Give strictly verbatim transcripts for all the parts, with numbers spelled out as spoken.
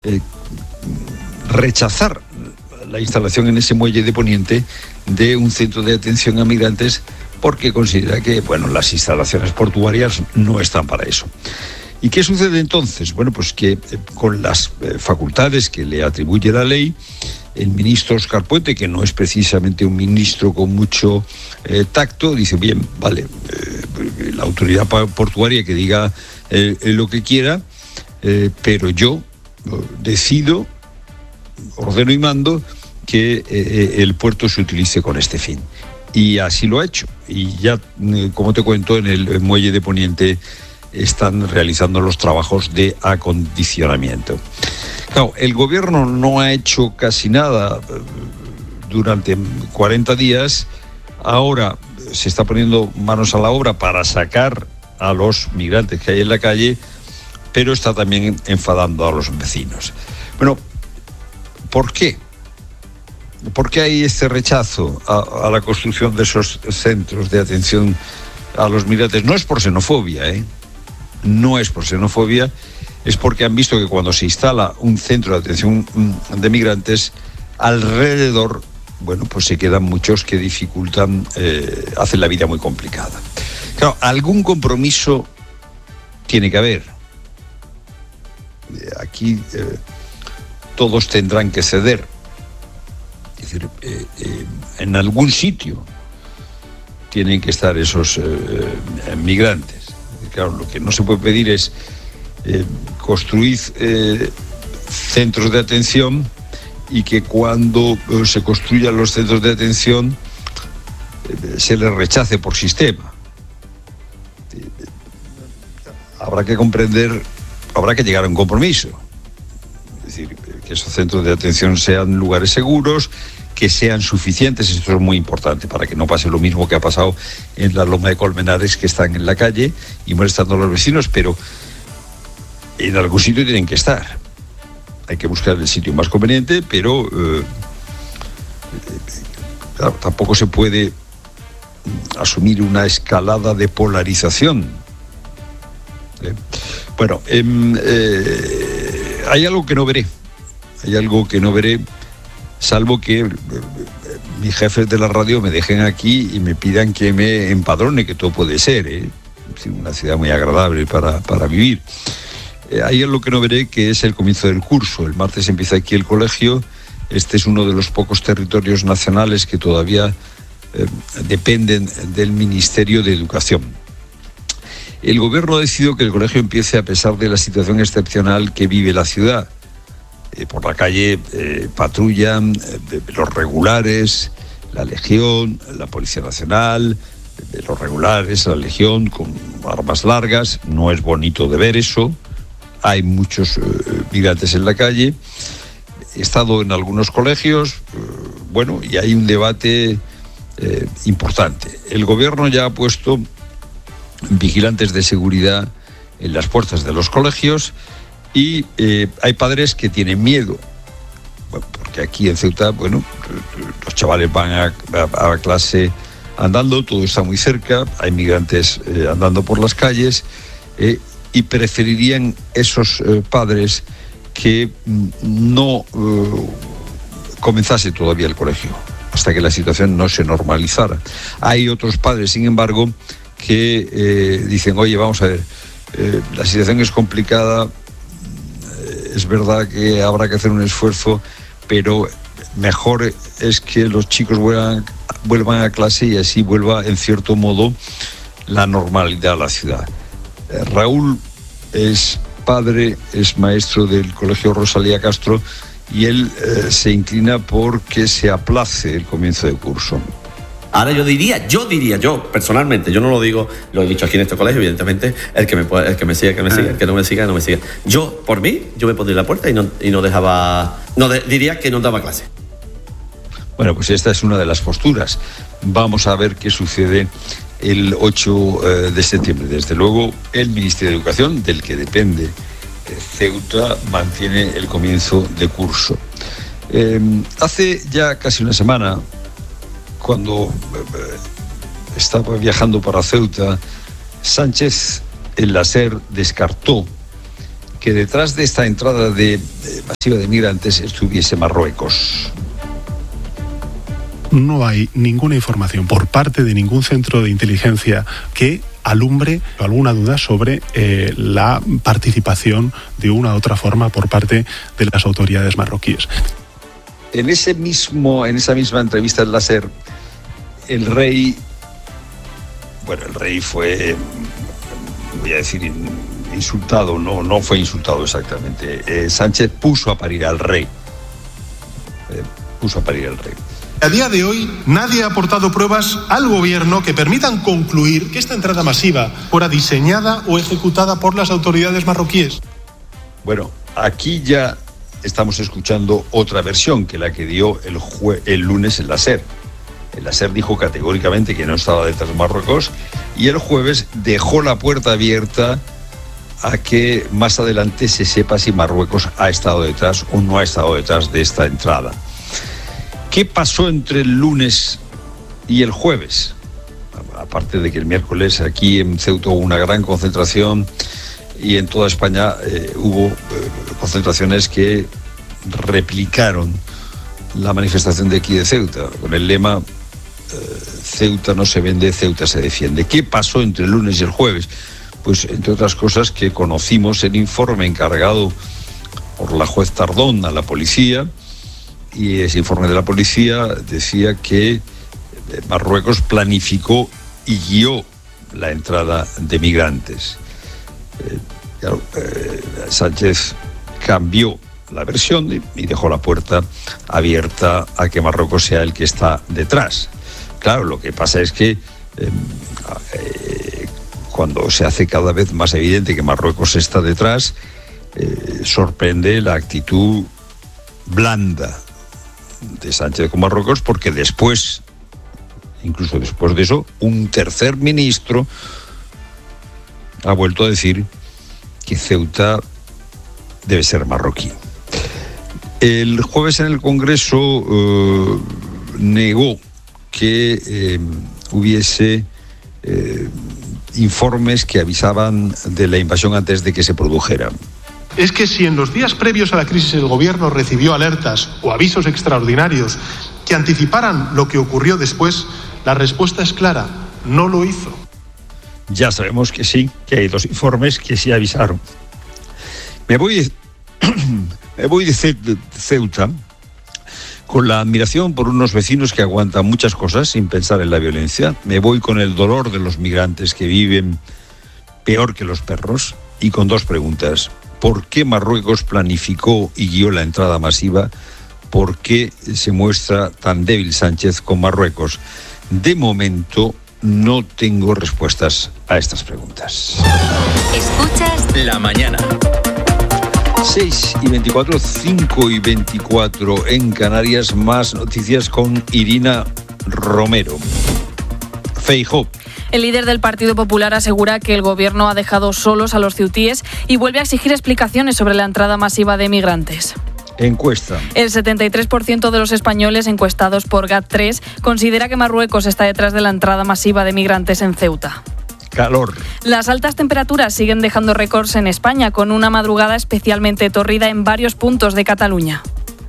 eh, rechazar la instalación en ese muelle de Poniente de un centro de atención a migrantes porque considera que, bueno, las instalaciones portuarias no están para eso. ¿Y qué sucede entonces? Bueno, pues que eh, con las eh, facultades que le atribuye la ley, el ministro Óscar Puente, que no es precisamente un ministro con mucho eh, tacto, dice, bien, vale, eh, la autoridad portuaria que diga eh, lo que quiera, eh, pero yo eh, decido, ordeno y mando que eh, el puerto se utilice con este fin. Y así lo ha hecho. Y ya, eh, como te cuento, en el muelle de Poniente están realizando los trabajos de acondicionamiento. Claro, el gobierno no ha hecho casi nada durante cuarenta días. Ahora se está poniendo manos a la obra para sacar a los migrantes que hay en la calle, pero está también enfadando a los vecinos. Bueno, ¿por qué? ¿Por qué hay este rechazo a, a la construcción de esos centros de atención a los migrantes? No es por xenofobia, ¿eh? No es por xenofobia, es porque han visto que cuando se instala un centro de atención de migrantes, alrededor, bueno, pues se quedan muchos que dificultan, eh, hacen la vida muy complicada. Claro, algún compromiso tiene que haber. Aquí eh, todos tendrán que ceder. Es decir, eh, eh, en algún sitio tienen que estar esos eh, migrantes. Claro, lo que no se puede pedir es eh, construir eh, centros de atención y que cuando eh, se construyan los centros de atención eh, se les rechace por sistema. Eh, habrá que comprender, habrá que llegar a un compromiso. Es decir, que esos centros de atención sean lugares seguros, que sean suficientes, esto es muy importante, para que no pase lo mismo que ha pasado en la Loma de Colmenares, que están en la calle y molestando a los vecinos, pero en algún sitio tienen que estar. Hay que buscar el sitio más conveniente, pero eh, claro, tampoco se puede asumir una escalada de polarización. Eh, bueno, eh, eh, hay algo que no veré, hay algo que no veré, salvo que eh, mis jefes de la radio me dejen aquí y me pidan que me empadrone, que todo puede ser, ¿eh? Una ciudad muy agradable para, para vivir. Eh, ahí es lo que no veré, que es el comienzo del curso. El martes empieza aquí el colegio. Este es uno de los pocos territorios nacionales que todavía eh, dependen del Ministerio de Educación. El gobierno ha decidido que el colegio empiece a pesar de la situación excepcional que vive la ciudad. Eh, por la calle eh, patrullan eh, los regulares, la Legión, la Policía Nacional, eh, los regulares, la Legión con armas largas. No es bonito de ver eso. Hay muchos eh, migrantes en la calle. He estado en algunos colegios, eh, bueno, y hay un debate eh, importante. El gobierno ya ha puesto vigilantes de seguridad en las puertas de los colegios. Y eh, hay padres que tienen miedo, bueno, porque aquí en Ceuta, bueno, los chavales van a, a, a clase andando, todo está muy cerca, hay migrantes eh, andando por las calles, eh, y preferirían esos eh, padres que no eh, comenzase todavía el colegio, hasta que la situación no se normalizara. Hay otros padres, sin embargo, que eh, dicen, oye, vamos a ver, eh, la situación es complicada. Es verdad que habrá que hacer un esfuerzo, pero mejor es que los chicos vuelvan, vuelvan a clase y así vuelva, en cierto modo, la normalidad a la ciudad. Eh, Raúl es padre, es maestro del Colegio Rosalía Castro y él eh, se inclina por que se aplace el comienzo de curso. Ahora yo diría, yo diría, yo personalmente, yo no lo digo, lo he dicho aquí en este colegio, evidentemente, el que me, el que me siga, que me siga, el que no me siga, no me siga. Yo, por mí, yo me pondría en la puerta y no, y no dejaba, no de, diría que no daba clase. Bueno, pues esta es una de las posturas. Vamos a ver qué sucede el ocho de septiembre. Desde luego, el Ministerio de Educación, del que depende Ceuta, mantiene el comienzo de curso. Eh, hace ya casi una semana, cuando estaba viajando para Ceuta, Sánchez, en la SER, descartó que detrás de esta entrada de, de masiva de migrantes estuviese Marruecos. No hay ninguna información por parte de ningún centro de inteligencia que alumbre alguna duda sobre eh, la participación de una u otra forma por parte de las autoridades marroquíes. En ese mismo, en esa misma entrevista en la SER, el rey, bueno, el rey fue, voy a decir, insultado, no, no fue insultado exactamente. Eh, Sánchez puso a parir al rey. Eh, puso a parir al rey. A día de hoy, nadie ha aportado pruebas al gobierno que permitan concluir que esta entrada masiva fuera diseñada o ejecutada por las autoridades marroquíes. Bueno, aquí ya estamos escuchando otra versión que la que dio el, jue- el lunes en la SER. El la SER dijo categóricamente que no estaba detrás de Marruecos y el jueves dejó la puerta abierta a que más adelante se sepa si Marruecos ha estado detrás o no ha estado detrás de esta entrada. ¿Qué pasó entre el lunes y el jueves? Aparte de que el miércoles aquí en Ceuta hubo una gran concentración y en toda España eh, hubo eh, concentraciones que replicaron la manifestación de aquí de Ceuta, con el lema eh, Ceuta no se vende, Ceuta se defiende. ¿Qué pasó entre el lunes y el jueves? Pues entre otras cosas que conocimos el informe encargado por la juez Tardón a la policía, y ese informe de la policía decía que Marruecos planificó y guió la entrada de migrantes. Eh, claro, eh, Sánchez cambió la versión y, y dejó la puerta abierta a que Marruecos sea el que está detrás. Claro, lo que pasa es que eh, eh, cuando se hace cada vez más evidente que Marruecos está detrás, eh, sorprende la actitud blanda de Sánchez con Marruecos, porque después, incluso después de eso, un tercer ministro ha vuelto a decir que Ceuta debe ser marroquí. El jueves en el Congreso eh, negó que eh, hubiese eh, informes que avisaban de la invasión antes de que se produjera. Es que si en los días previos a la crisis el gobierno recibió alertas o avisos extraordinarios que anticiparan lo que ocurrió después, la respuesta es clara, no lo hizo. Ya sabemos que sí, que hay dos informes que sí avisaron. Me voy, me voy de Ceuta con la admiración por unos vecinos que aguantan muchas cosas sin pensar en la violencia. Me voy con el dolor de los migrantes que viven peor que los perros y con dos preguntas. ¿Por qué Marruecos planificó y guió la entrada masiva? ¿Por qué se muestra tan débil Sánchez con Marruecos? De momento no tengo respuestas a estas preguntas. Escuchas La Mañana. seis y veinticuatro, cinco y veinticuatro en Canarias. Más noticias con Irina Romero. Feijóo. El líder del Partido Popular asegura que el gobierno ha dejado solos a los ceutíes y vuelve a exigir explicaciones sobre la entrada masiva de migrantes. Encuesta. El setenta y tres por ciento de los españoles encuestados por GAT tres considera que Marruecos está detrás de la entrada masiva de migrantes en Ceuta. Calor. Las altas temperaturas siguen dejando récords en España, con una madrugada especialmente tórrida en varios puntos de Cataluña.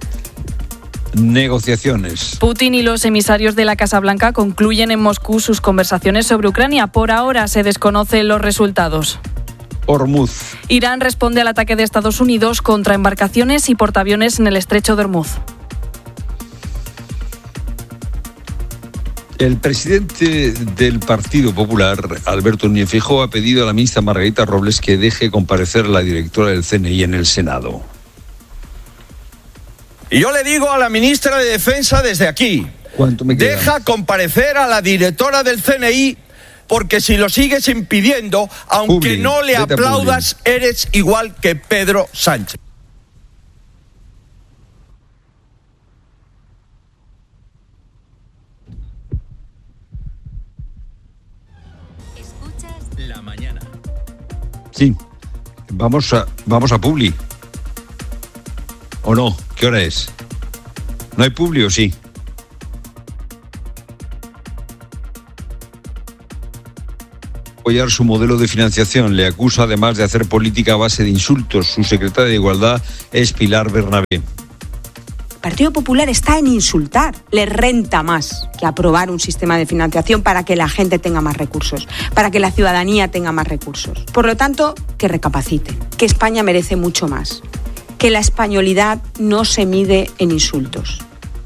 Negociaciones. Putin y los emisarios de la Casa Blanca concluyen en Moscú sus conversaciones sobre Ucrania. Por ahora se desconocen los resultados. Hormuz. Irán responde al ataque de Estados Unidos contra embarcaciones y portaaviones en el estrecho de Hormuz. El presidente del Partido Popular, Alberto Núñez Feijóo, ha pedido a la ministra Margarita Robles que deje comparecer a la directora del C N I en el Senado. Y yo le digo a la ministra de Defensa desde aquí, ¿Cuánto me queda? Deja comparecer a la directora del C N I, porque si lo sigues impidiendo, aunque Publi, no le vete a aplaudas, eres igual que Pedro Sánchez. Escuchas La Mañana. Sí. Vamos a, vamos a Publi. ¿O no? ¿Qué hora es? ¿No hay Publi o sí? apoyar su modelo de financiación. Le acusa además de hacer política a base de insultos. Su secretaria de Igualdad es Pilar Bernabé. El Partido Popular está en insultar. Le renta más que aprobar un sistema de financiación para que la gente tenga más recursos, para que la ciudadanía tenga más recursos. Por lo tanto, que recapacite, que España merece mucho más, que la españolidad no se mide en insultos.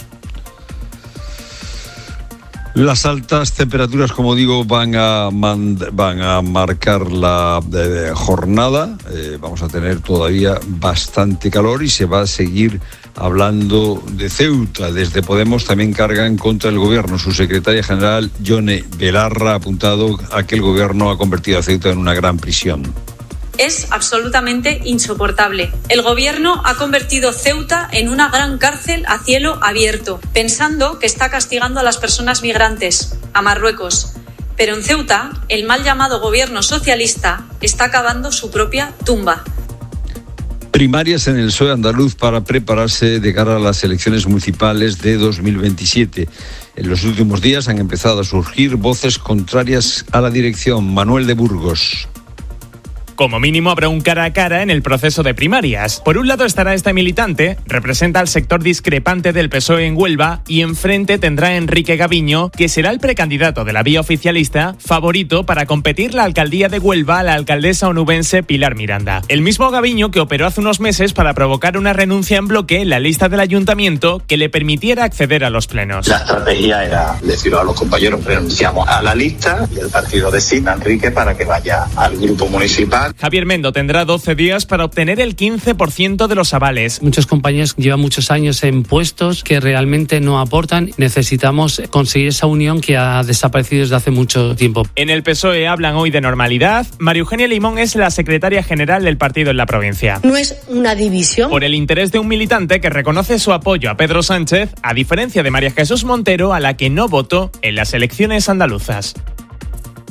Las altas temperaturas, como digo, van a, mand- van a marcar la eh, jornada. Eh, vamos a tener todavía bastante calor y se va a seguir hablando de Ceuta. Desde Podemos también cargan contra el gobierno. Su secretaria general, Yone Belarra, ha apuntado a que el gobierno ha convertido a Ceuta en una gran prisión. Es absolutamente insoportable. El gobierno ha convertido Ceuta en una gran cárcel a cielo abierto, pensando que está castigando a las personas migrantes, a Marruecos. Pero en Ceuta, el mal llamado gobierno socialista está cavando su propia tumba. Primarias en el P S O E andaluz para prepararse de cara a las elecciones municipales de dos mil veintisiete. En los últimos días han empezado a surgir voces contrarias a la dirección. Manuel de Burgos. Como mínimo habrá un cara a cara en el proceso de primarias. Por un lado estará este militante, representa al sector discrepante del P S O E en Huelva, y enfrente tendrá a Enrique Gaviño, que será el precandidato de la vía oficialista, favorito para competir la alcaldía de Huelva a la alcaldesa onubense Pilar Miranda. El mismo Gaviño que operó hace unos meses para provocar una renuncia en bloque en la lista del ayuntamiento que le permitiera acceder a los plenos. La estrategia era decirlo a los compañeros, renunciamos a la lista y el partido designa a Enrique para que vaya al grupo municipal. Javier Mendo tendrá doce días para obtener el quince por ciento de los avales. Muchos compañeros llevan muchos años en puestos que realmente no aportan. Necesitamos conseguir esa unión que ha desaparecido desde hace mucho tiempo. En el P S O E hablan hoy de normalidad. María Eugenia Limón es la secretaria general del partido en la provincia. No es una división. Por el interés de un militante que reconoce su apoyo a Pedro Sánchez, a diferencia de María Jesús Montero, a la que no votó en las elecciones andaluzas.